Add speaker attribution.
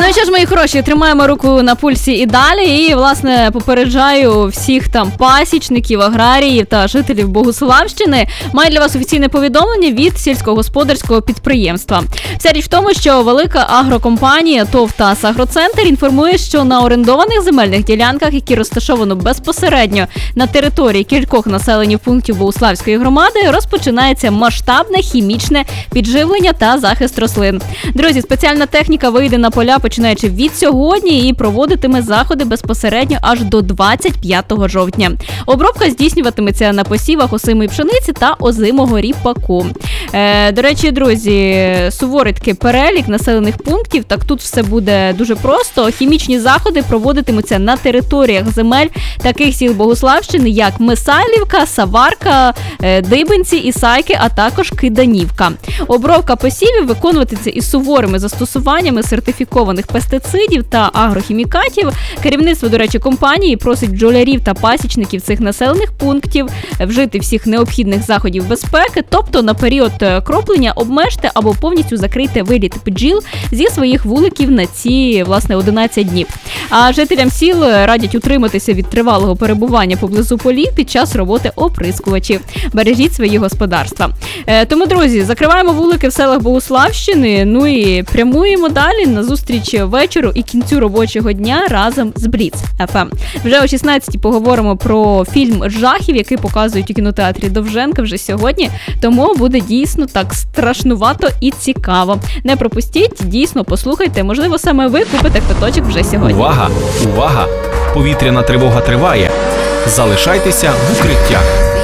Speaker 1: Ну і що ж, мої хороші, тримаємо руку на пульсі і далі. І, власне, попереджаю всіх там пасічників, аграріїв та жителів Богуславщини. Маю для вас офіційне повідомлення від сільськогосподарського підприємства. Вся річ в тому, що велика агрокомпанія ТОВ ТАСС Агроцентр інформує, що на орендованих земельних ділянках, які розташовано безпосередньо на території кількох населених пунктів Богуславської громади, розпочинається масштабне хімічне підживлення та захист рослин. Друзі, спеціальна техніка вийде на поля починаючи від сьогодні і проводитиме заходи безпосередньо аж до 25 жовтня. Обробка здійснюватиметься на посівах озимої пшениці та озимого ріпаку. До речі, друзі, суворий такий перелік населених пунктів, так тут все буде дуже просто. Хімічні заходи проводитимуться на територіях земель таких сіл Богуславщини, як Мисайлівка, Саварка, Дибенці, Ісайки, а також Киданівка. Обробка посівів виконуватиметься із суворими застосуваннями сертифікованих пестицидів та агрохімікатів. Керівництво, до речі, компанії просить бджолярів та пасічників цих населених пунктів вжити всіх необхідних заходів безпеки, тобто на період кроплення обмежте або повністю закрийте виліт бджіл зі своїх вуликів на ці, власне, 11 днів. А жителям сіл радять утриматися від тривалого перебування поблизу полів під час роботи оприскувачів. Бережіть свої господарства. Тому, друзі, закриваємо вулики в селах Богуславщини, ну і прямуємо далі на зустріч вечору і кінцю робочого дня разом з Бліц ФМ. Вже о 16-й поговоримо про фільм жахів, який показують у кінотеатрі Довженка вже сьогодні, тому буде дійсно так страшнувато і цікаво. Не пропустіть, дійсно послухайте, можливо, саме ви купите квиточок вже сьогодні.
Speaker 2: Увага! Увага! Повітряна тривога триває. Залишайтеся в укриттях.